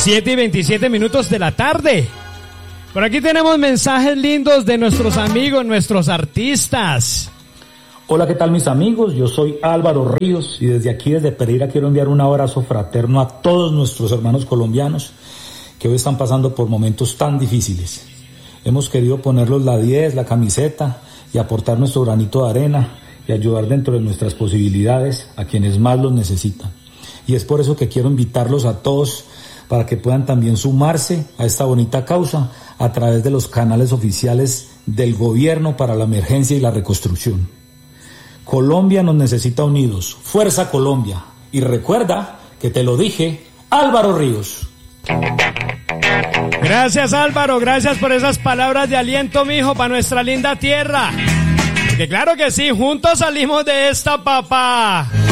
7:27 de la tarde. Por aquí tenemos mensajes lindos de nuestros amigos, nuestros artistas. Hola, ¿qué tal mis amigos? Yo soy Álvaro Ríos y desde aquí, desde Pereira, quiero enviar un abrazo fraterno a todos nuestros hermanos colombianos que hoy están pasando por momentos tan difíciles. Hemos querido ponerlos la 10, la camiseta y aportar nuestro granito de arena y ayudar dentro de nuestras posibilidades a quienes más los necesitan. Y es por eso que quiero invitarlos a todos para que puedan también sumarse a esta bonita causa a través de los canales oficiales del gobierno para la emergencia y la reconstrucción. Colombia nos necesita unidos. ¡Fuerza Colombia! Y recuerda que te lo dije, Álvaro Ríos. Gracias, Álvaro, gracias por esas palabras de aliento, mijo, para nuestra linda tierra. Porque claro que sí, juntos salimos de esta, papá.